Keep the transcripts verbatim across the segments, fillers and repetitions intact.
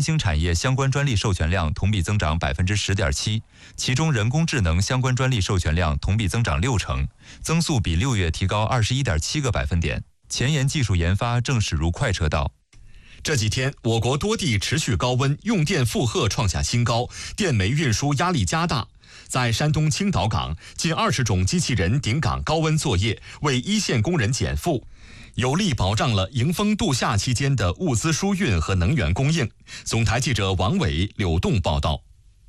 新产业相关专利授权量同比增长百分之十点七，其中人工智能相关专利授权量同比增长六成，增速比六月提高二十一点七个百分点。前沿技术研发正驶入快车道。 这几天，我国多地持续高温，用电负荷创下新高，电煤运输压力加大。在山东青岛港，近二十种机器人顶岗高温作业，为一线工人减负，有力保障了迎峰度夏期间的物资输运和能源供应。总台记者王伟、柳栋报道。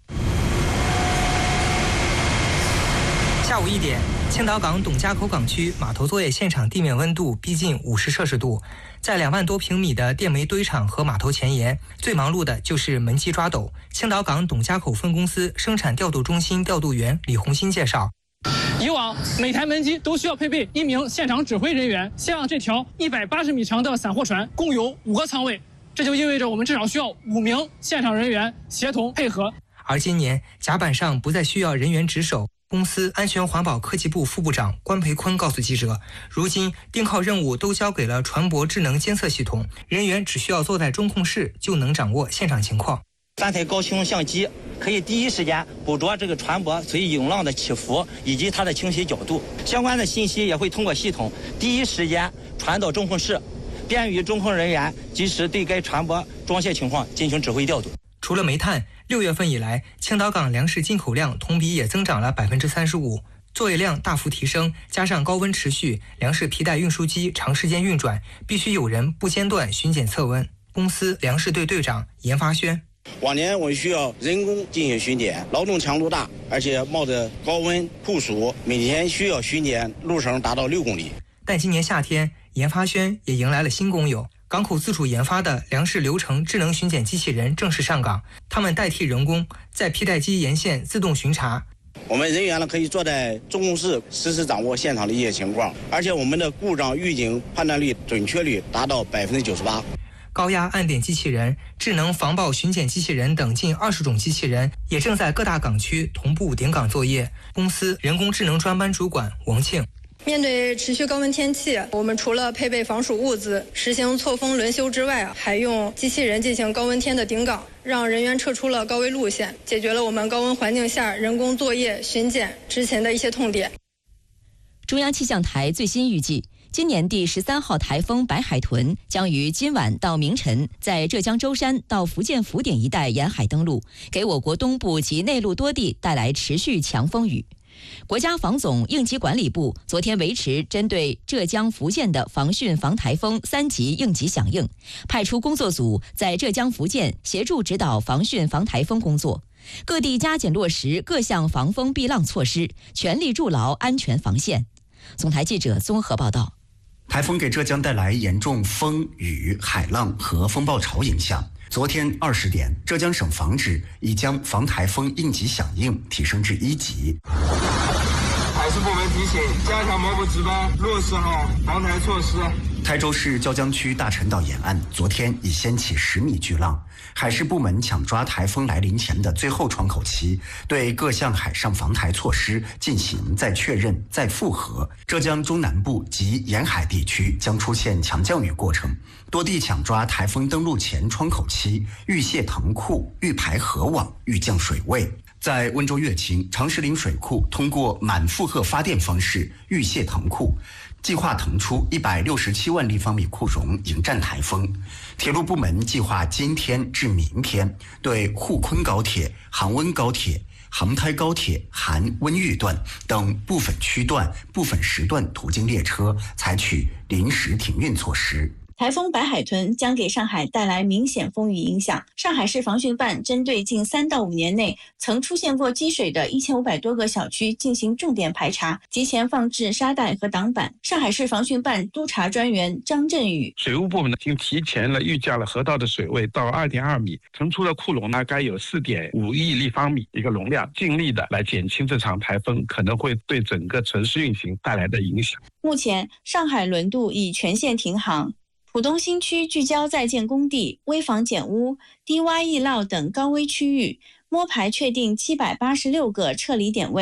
下午一点，青岛港董家口港区码头作业现场地面温度逼近五十摄氏度，在两万多平米的电煤堆场和码头前沿，最忙碌的就是门机抓斗。青岛港董家口分公司生产调度中心调度员李红新介绍， 以往每台门机都需要配备一名现场指挥人员，像这条一百八十米长的散货船共有五个舱位，这就意味着我们至少需要五名现场人员协同配合。 而今年甲板上不再需要人员值守。公司安全环保科技部副部长关培坤告诉记者，如今盯靠任务都交给了船舶智能监测系统，人员只需要坐在中控室就能掌握现场情况。 三台高清重相机可以第一时间捕捉这个船舶随涌浪的起伏以及它的倾斜角度，相关的信息也会通过系统第一时间传到中控室，便于中控人员及时对该船舶装卸情况进行指挥调度。 除了煤炭，六月份以来，青岛港粮食进口量同比也增长了百分之三十五，作业量大幅提升，加上高温持续，粮食皮带运输机长时间运转，必须有人不间断巡检测温。公司粮食队队长严发轩， 往年我们需要人工进行巡检，劳动强度大，而且冒着高温酷暑，每天需要巡检路程达到六公里。 但今年夏天，严发轩也迎来了新工友。港口自主研发的粮食流程智能巡检机器人正式上岗，他们代替人工在皮带机沿线自动巡查。 我们人员呢可以坐在中控室实时掌握现场的一些情况，而且我们的故障预警判断率准确率达到百分之九十八。 高压按点机器人、智能防爆巡检机器人等近二十种机器人也正在各大港区同步顶岗作业。公司人工智能专班主管王庆。 面对持续高温天气，我们除了配备防暑物资、实行错峰轮休之外，还用机器人进行高温天的顶岗，让人员撤出了高危路线，解决了我们高温环境下人工作业、巡检执勤的一些痛点。 中央气象台最新预计，今年第十三号台风白海豚将于今晚到明晨在浙江舟山到福建福鼎一带沿海登陆，给我国东部及内陆多地带来持续强风雨。国家防总应急管理部昨天维持针对浙江、福建的防汛防台风三级应急响应，派出工作组在浙江、福建协助指导防汛防台风工作，各地加紧落实各项防风避浪措施，全力筑牢安全防线。总台记者综合报道。 台风给浙江带来严重风雨、海浪和风暴潮影响。昨天二十点，浙江省防指已将防台风应急响应提升至一级。 海事部门提醒，加强毛布值班，落实好防台措施。 台州市椒江区大陈岛沿岸昨天已掀起十米巨浪，海事部门抢抓台风来临前的最后窗口期，对各项海上防台措施进行再确认、再复核。浙江中南部及沿海地区将出现强降雨过程，多地抢抓台风登陆前窗口期，预泄腾库、预排河网、预降水位。在温州乐清长石岭水库通过满负荷发电方式预泄腾库，计划腾出一百六十七万立方米库容迎战台风。铁路部门计划今天至明天对沪昆高铁、杭温高铁、杭台高铁含温豫段等部分区段、部分时段途经列车采取临时停运措施。 台风白海豚将给上海带来明显风雨影响。上海市防汛办针对近三到五年内曾出现过积水的一千五百多个小区进行重点排查，提前放置沙袋和挡板。上海市防汛办督察专员张振宇： 水务部门呢，已经提前了预降了河道的水位到二点二米，腾出的库容大概有四点五亿立方米一个容量，尽力的来减轻这场台风可能会对整个城市运行带来的影响。 目前，上海轮渡已全线停航。浦东新区聚焦在建工地、危房减污、低洼易涝等高危区域，摸排确定七百八十六个撤离点位，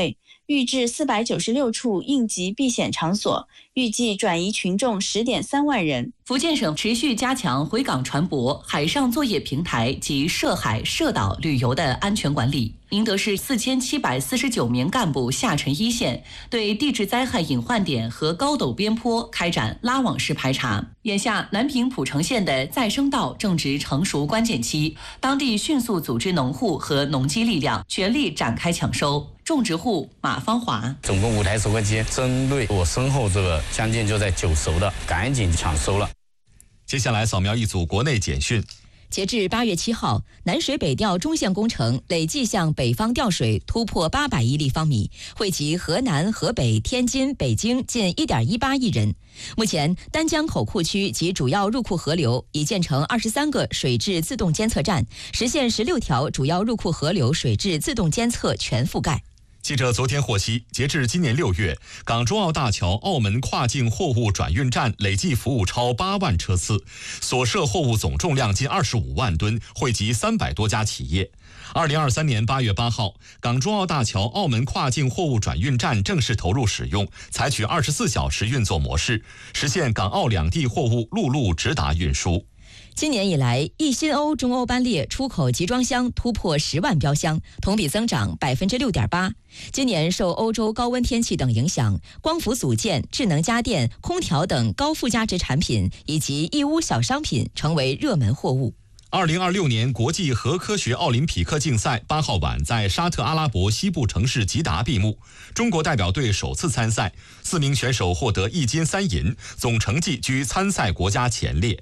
预置四百九十六处应急避险场所，预计转移群众十点三万人。 福建省持续加强回港船舶、海上作业平台及涉海涉岛旅游的安全管理。宁德市四千七百四十九名干部下沉一线，对地质灾害隐患点和高陡边坡开展拉网式排查。眼下，南平蒲城县的再生稻正值成熟关键期，当地迅速组织农户和农机力量，全力展开抢收。种植户马芳华， 总共五台收割机，针对我身后这个将近就在九熟的，赶紧抢收了。 接下来扫描一组国内简讯。 截至八月七号，南水北调中线工程累计向北方调水突破八百亿立方米，惠及河南、河北、天津、北京近一点一八亿人。目前，丹江口库区及主要入库河流已建成二十三个水质自动监测站，实现十六条主要入库河流水质自动监测全覆盖。 记者昨天获悉，截至今年六月，港珠澳大桥澳门跨境货物转运站累计服务超八万车次，所涉货物总重量近二十五万吨，惠及三百多家企业。二零二三年八月八号，港珠澳大桥澳门跨境货物转运站正式投入使用，采取二十四小时运作模式，实现港澳两地货物陆路直达运输。 今年以来，一新欧中欧班列出口集装箱突破十万标箱，同比增长百分之六点八。今年受欧洲高温天气等影响，光伏组件、智能家电、空调等高附加值产品以及义乌小商品成为热门货物。 二零二六年国际核科学奥林匹克竞赛八号晚在沙特阿拉伯西部城市吉达闭幕，中国代表队首次参赛，四名选手获得一金三银，总成绩居参赛国家前列。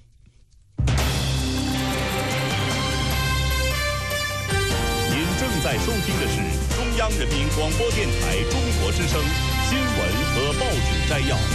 正在收听的是中央人民广播电台中国之声新闻和报纸摘要。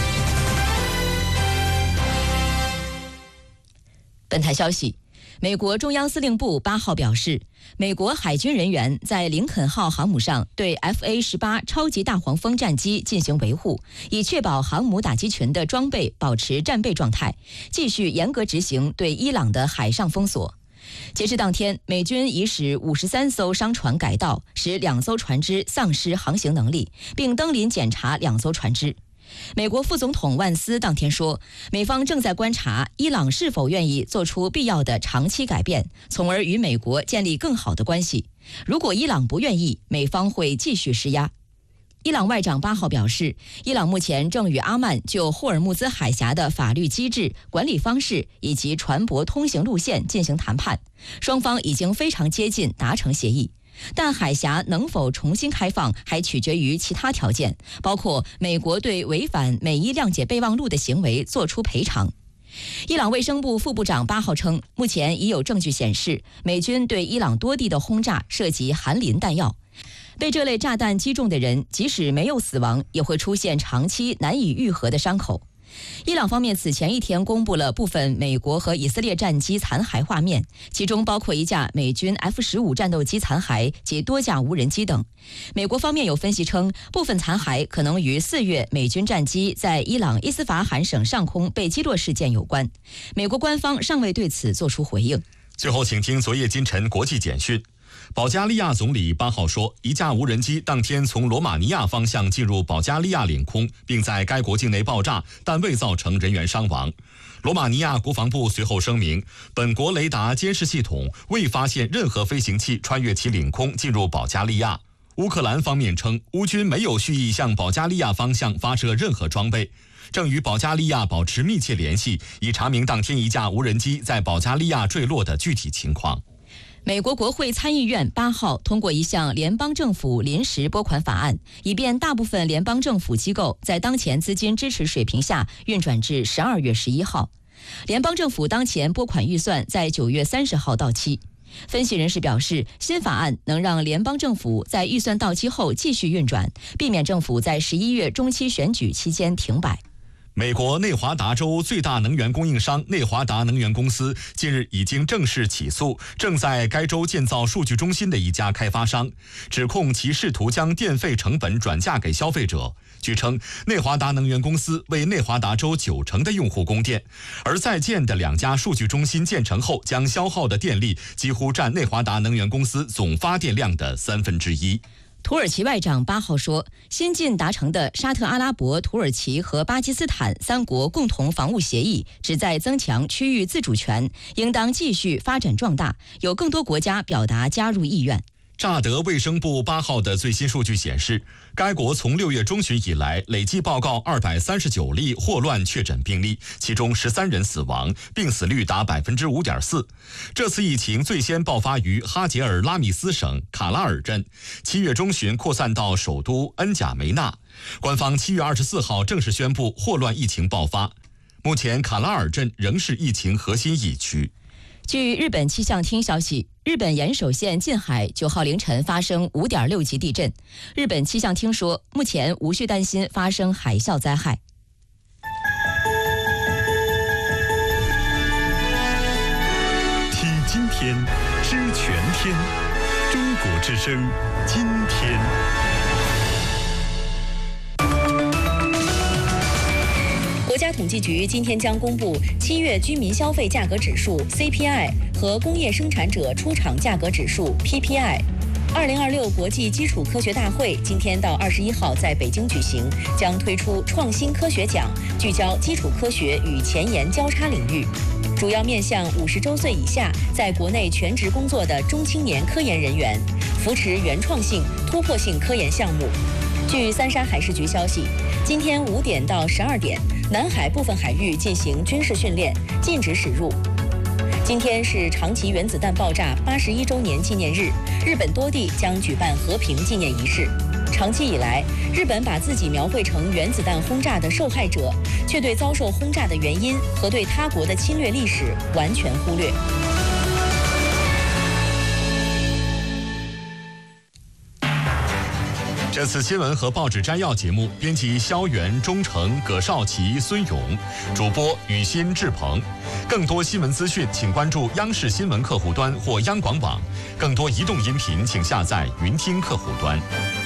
本台消息，美国中央司令部八号表示，美国海军人员在林肯号航母上对 F A 十八 超级大黄蜂战机进行维护，以确保航母打击群的装备保持战备状态，继续严格执行对伊朗的海上封锁。截至当天，美军已使五十三艘商船改道，使两艘船只丧失航行能力，并登临检查两艘船只。美国副总统万斯当天说，美方正在观察伊朗是否愿意做出必要的长期改变，从而与美国建立更好的关系。如果伊朗不愿意，美方会继续施压。伊朗外长八号表示，伊朗目前正与阿曼就霍尔木兹海峡的法律机制、管理方式以及船舶通行路线进行谈判，双方已经非常接近达成协议。但海峡能否重新开放还取决于其他条件，包括美国对违反美伊谅解备忘录的行为作出赔偿。伊朗卫生部副部长八号称，目前已有证据显示，美军对伊朗多地的轰炸涉及含磷弹药。被这类炸弹击中的人，即使没有死亡，也会出现长期难以愈合的伤口。伊朗方面此前一天公布了部分美国和以色列战机残骸画面，其中包括一架美军 F 十五 战斗机残骸及多架无人机等。美国方面有分析称，部分残骸可能与四月美军战机在伊朗伊斯法罕省上空被击落事件有关。美国官方尚未对此作出回应。 最后，请听昨夜今晨国际简讯。保加利亚总理八号说，一架无人机当天从罗马尼亚方向进入保加利亚领空，并在该国境内爆炸，但未造成人员伤亡。罗马尼亚国防部随后声明，本国雷达监视系统未发现任何飞行器穿越其领空进入保加利亚。乌克兰方面称，乌军没有蓄意向保加利亚方向发射任何装备，正与保加利亚保持密切联系，以查明当天一架无人机在保加利亚坠落的具体情况。 美国国会参议院八号通过一项联邦政府临时拨款法案，以便大部分联邦政府机构在当前资金支持水平下运转至十二月十一号。联邦政府当前拨款预算在九月三十号到期。分析人士表示，新法案能让联邦政府在预算到期后继续运转，避免政府在十一月中期选举期间停摆。 美国内华达州最大能源供应商内华达能源公司近日已经正式起诉正在该州建造数据中心的一家开发商，指控其试图将电费成本转嫁给消费者。据称，内华达能源公司为内华达州九成的用户供电，而在建的两家数据中心建成后将消耗的电力几乎占内华达能源公司总发电量的三分之一。 土耳其外长八号说，新近达成的沙特阿拉伯、土耳其和巴基斯坦三国共同防务协议旨在增强区域自主权，应当继续发展壮大，有更多国家表达加入意愿。 乍得卫生部八号的最新数据显示，该国从六月中旬以来累计报告二百三十九例霍乱确诊病例，其中十三人死亡，病死率达百分之五点四。这次疫情最先爆发于哈杰尔拉米斯省卡拉尔镇，七月中旬扩散到首都恩贾梅纳。官方七月二十四号正式宣布霍乱疫情爆发。目前卡拉尔镇仍是疫情核心疫区。 据日本气象厅消息，日本岩手县近海九号凌晨发生五点六级地震。日本气象厅说，目前无需担心发生海啸灾害。 听今天，知全天，中国之声，今天。 国家统计局今天将公布七月居民消费价格指数 C P I 和工业生产者出厂价格指数 P P I。二零二六国际基础科学大会今天到二十一号在北京举行，将推出创新科学奖，聚焦基础科学与前沿交叉领域，主要面向五十周岁以下在国内全职工作的中青年科研人员，扶持原创性、突破性科研项目。据三沙海事局消息，今天五点到十二点，南海部分海域进行军事训练，禁止驶入。今天是长崎原子弹爆炸八十一周年纪念日，日本多地将举办和平纪念仪式。长期以来，日本把自己描绘成原子弹轰炸的受害者，却对遭受轰炸的原因和对他国的侵略历史完全忽略。 这次新闻和报纸摘要节目，编辑肖元、钟诚、葛少奇、孙勇，主播雨欣、志鹏。更多新闻资讯，请关注央视新闻客户端或央广网。更多移动音频，请下载云听客户端。